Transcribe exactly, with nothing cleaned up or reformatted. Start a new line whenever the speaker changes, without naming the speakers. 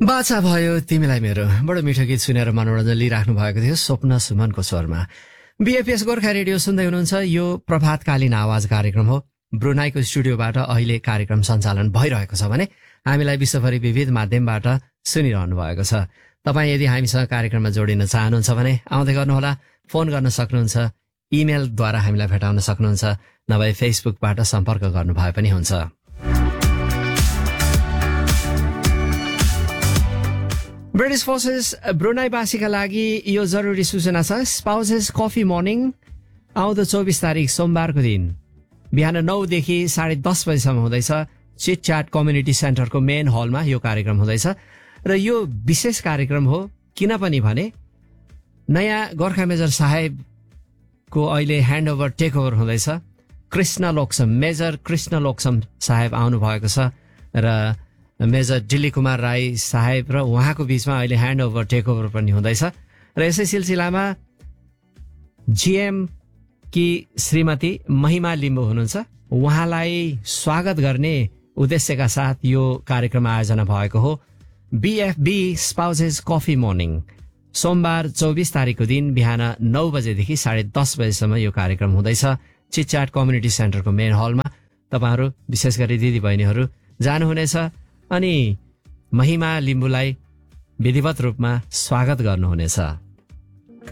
बाछा भयो तिमीलाई मेरो बडो मिठो गीत सुनेर मनोरञ्जन लिइराख्नु भएको थियो स्वप्न सुमनको स्वरमा। बीएफएस गोर्खा रेडियो सुन्दै हुनुहुन्छ। यो प्रभातकालीन आवाज कार्यक्रम हो। ब्रुनाईको स्टुडियोबाट अहिले कार्यक्रम सञ्चालन भइरहेको छ भने हामीलाई विश्वभरि विविध माध्यमबाट सुनिरहनु भएको छ। तपाईँ यदि हामीसँग कार्यक्रममा जोडिन चाहनुहुन्छ भने आउँदै गर्नुहोला, फोन गर्न सक्नुहुन्छ, इमेलद्वारा हामीलाई भेटाउन सक्नुहुन्छ, नभए फेसबुकबाट सम्पर्क गर्नु भए पनि हुन्छ। ब्रिटिस फोर्सेस ब्रुनाईवासीका लागि यो जरुरी सूचना छ। स्पाउसेस कफी मर्निङ आउँदो चौबिस तारिक सोमबारको दिन बिहान नौदेखि साढे दस बजीसम्म हुँदैछ। चिट च्याट कम्युनिटी सेन्टरको मेन हलमा यो कार्यक्रम हुँदैछ र यो विशेष कार्यक्रम हो। किनपनि भने नयाँ गोर्खा मेजर साहेबको अहिले ह्यान्ड ओभर टेक ओभर हुँदैछ। कृष्ण लोकसम मेजर कृष्ण लोकसम साहेब आउनु भएको छ र मेजर दिल्ली कुमार राई साहेब र उहाँको बीचमा अहिले ह्यान्ड ओभर टेक ओभर पनि हुँदैछ र यसै सिलसिलामा जीएम कि श्रीमती महिमा लिम्बू हुनुहुन्छ। उहाँलाई स्वागत गर्ने उद्देश्यका साथ यो कार्यक्रम आयोजना भएको हो। बीएफबी स्पाउसेस कफी मर्निङ सोमबार चौबिस तारिकको दिन बिहान नौ बजेदेखि साढे दस बजेसम्म यो कार्यक्रम हुँदैछ चिटच्याट कम्युनिटी सेन्टरको मेन हलमा। तपाईँहरू विशेष गरी दिदी बहिनीहरू जानुहुनेछ अनि महिमा लिम्बूलाई विधिवत रूपमा स्वागत गर्नुहुनेछ।